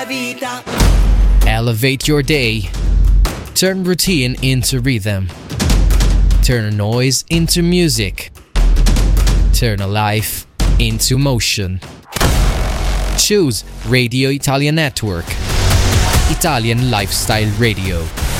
la vita. Elevate your day. Turn routine into rhythm. Turn noise into music. Turn a life into motion. Choose Radio Italia Network. Italian Lifestyle Radio.